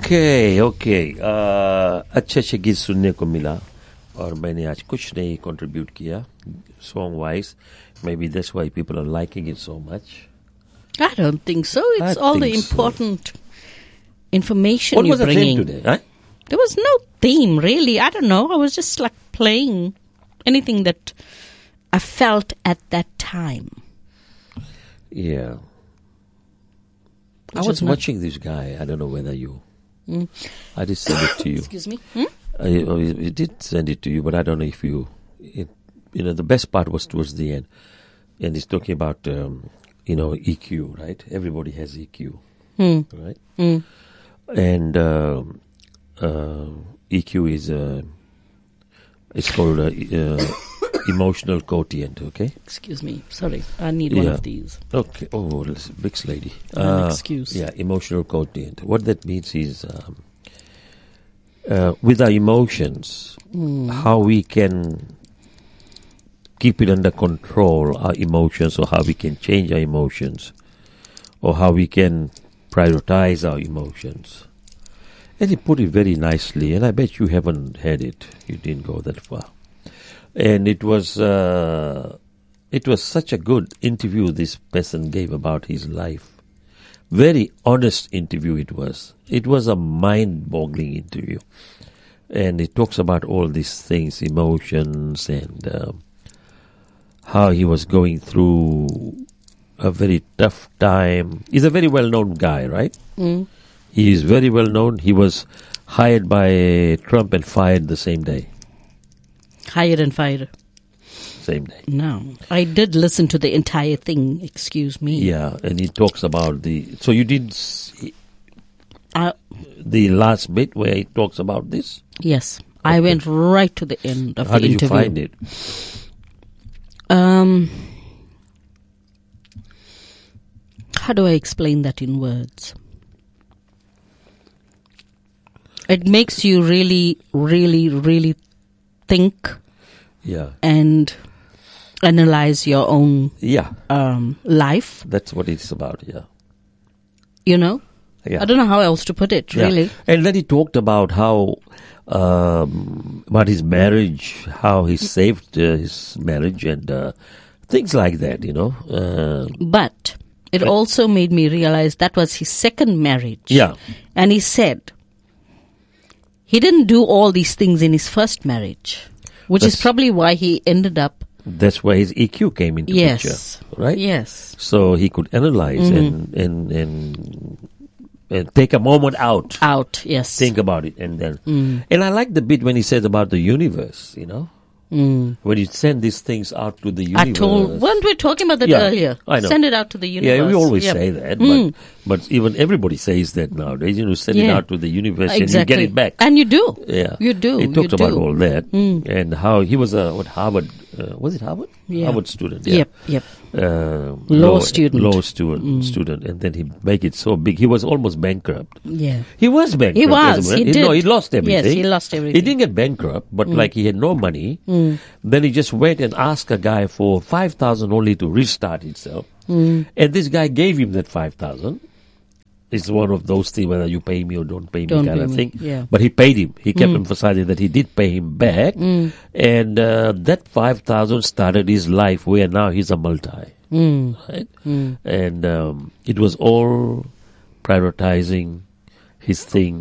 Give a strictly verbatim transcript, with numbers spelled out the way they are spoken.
Okay okay अच्छे अच्छे गीत सुनने को मिला और मैंने आज कुछ नहीं कंट्रीब्यूट किया song wise may be that's why people are liking it so much I don't think so. It's I all the think so. important information What you're was the bringing. theme today? Huh? There was no theme, really. I don't know. I was just like playing anything that I felt at that time. Yeah. I Which was is not- watching this guy. I don't know whether you. Mm. I did send it to you. Excuse me? Hmm? I, I did send it to you, but I don't know if you. It, you know, the best part was towards the end, and he's talking about um, you know E Q, right? Everybody has E Q, Hmm. right? Hmm. And um uh, E Q is uh, it's called uh, uh, emotional quotient. Okay. Excuse me. Sorry. I need one Yeah. of these. Okay. Oh, this big lady. An excuse. Yeah, emotional quotient. What that means is, um, uh, with our emotions, Mm. how we can keep it under control, our emotions, or how we can change our emotions, or how we can prioritize our emotions. And he put it very nicely, and I bet you haven't had it. You didn't go that far. And it was uh, it was such a good interview this person gave about his life. Very honest interview it was. It was a mind-boggling interview. And it talks about all these things, emotions, and uh, how he was going through a very tough time. He's a very well-known guy, right? Mm. He is very well-known. He was hired by Trump and fired the same day. Higher and fire. Same day. No. I did listen to the entire thing. Excuse me. Yeah, and he talks about the... So you did see Uh, the last bit where he talks about this? yes. I went right to the end of How the did interview. you find it? Um, how do I explain that in words? It makes you really, really, really think Yeah. and analyze your own Yeah, um, life, that's what it's about, yeah. you know? Yeah. I don't know how else to put it, Yeah. really. And then he talked about how, um, about his marriage, how he saved uh, his marriage and uh, things like that, you know. Uh, But it also made me realize that was his second marriage. yeah, And he said he didn't do all these things in his first marriage, which is That's- probably why he ended up. that's where his E Q came into Yes. picture, right? Yes. So he could analyze and, and, and, and take a moment out. Out, yes. Think about it and then and I like the bit when he says about the universe, you know, Mm. when you send these things out to the I universe. told, weren't we talking about that Yeah, earlier? I know. Send it out to the universe. Yeah, we always Yep. say that, Mm. but but even everybody says that nowadays. You know, send it Yeah. out to the universe Exactly. and you get it back. And you do. Yeah, You do. He talked you about do. all that Mm. and how he was a what Harvard uh, was it Harvard? Yeah. Harvard student. Yeah. Yep, yep. Uh, Law student. law student, Mm. student, and then he make it so big. He was almost bankrupt. Yeah. He was bankrupt. He was. as well. He No, did. he lost everything. Yes, he lost He everything. didn't get bankrupt, but like he had no money. Mm. Then he just went and asked a guy for five thousand only to restart himself. Mm. And this guy gave him that five thousand. It's one of those things whether you pay me or don't pay me Don't kind pay of me, thing. yeah. But he paid him. He kept Mm. emphasizing that he did pay him back. Mm. And uh, that five thousand started his life where now he's a multi. Mm. Right? Mm. And um, it was all prioritizing his thing